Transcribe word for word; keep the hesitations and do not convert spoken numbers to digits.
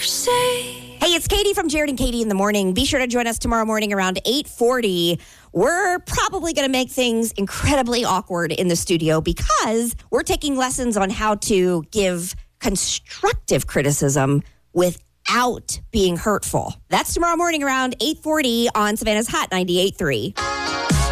Hey, it's Katie from Jared and Katie in the Morning. Be sure to join us tomorrow morning around eight forty. We're probably going to make things incredibly awkward in the studio because we're taking lessons on how to give constructive criticism without being hurtful. That's tomorrow morning around eight forty on Savannah's Hot ninety-eight point three.